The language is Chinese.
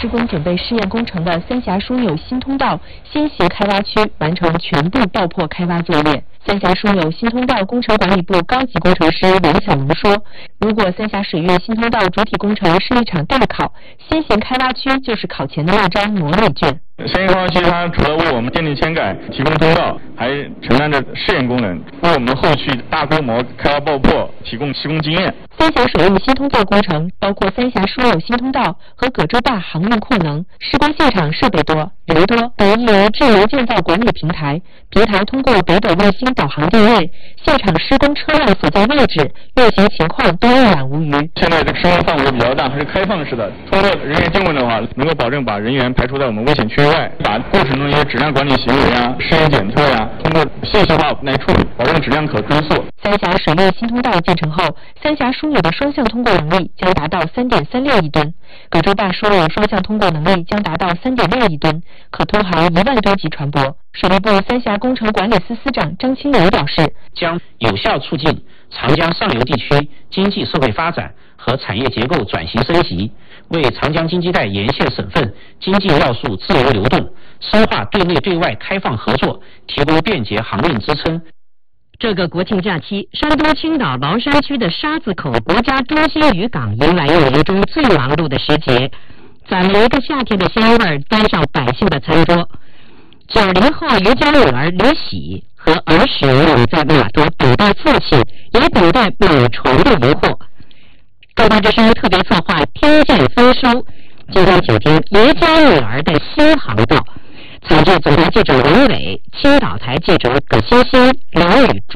施工准备试验工程的三峡枢纽新通道先行开挖区完成全部爆破开挖作业。三峡枢纽新通道工程管理部高级工程师梁小龙说，如果三峡水运新通道主体工程是一场大考，先行开挖区就是考前的那张模拟卷。 先行开挖区它除了为我们电力迁改提供通道，还承担着试验功能，为我们后续大规模开挖爆破提供施工经验。 三峡水运新通道工程包括三峡枢纽新通道和葛洲坝航运扩能，施工现场设备多、人多，得益于智能建造管理平台，平台通过北斗卫星导航定位，现场施工车辆所在位置、运行情况都一览无余。 现在这个施工范围比较大，它是开放式的，通过人员进问的话，能够保证把人员排除在我们危险区域外，把过程中一些质量管理行为啊、试验检测呀，通过信息化来处理，保证质量可追溯。 三峡水运新通道建成后，三峡枢纽的双向通过能力将达到3.36亿吨，葛洲坝枢纽双向通过能力将达到3.6亿吨，可通航1万吨级船舶。水利部三峡工程管理司司长张清勇表示， 将有效促进长江上游地区经济社会发展和产业结构转型升级，为长江经济带沿线省份经济要素自由流动、深化对内对外开放合作提供便捷航运支撑。 这个国庆假期，山东青岛崂山区的沙子口国家中心渔港迎来1年中最忙碌的时节，攒了一个夏天的香味儿端上百姓的餐桌。90后渔家女儿刘喜和儿时女在码头等待父亲，也等待母船的渔获。中国之声特别策划听见丰收，今天请听渔家女儿的新航道。采制总台记者文伟，青岛台记者葛欣欣、梁宇竹。